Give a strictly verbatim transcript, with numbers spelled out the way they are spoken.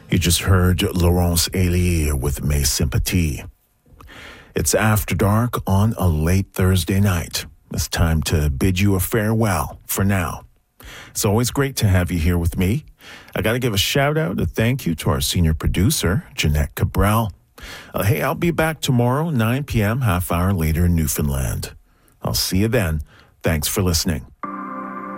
You just heard Laurence Elie with Mes Sympathies. It's After Dark on a late Thursday night. It's time to bid you a farewell for now. It's always great to have you here with me. I got to give a shout out, a thank you to our senior producer, Jeanette Cabral. Uh, hey, I'll be back tomorrow, nine p.m., half hour later in Newfoundland. I'll see you then. Thanks for listening.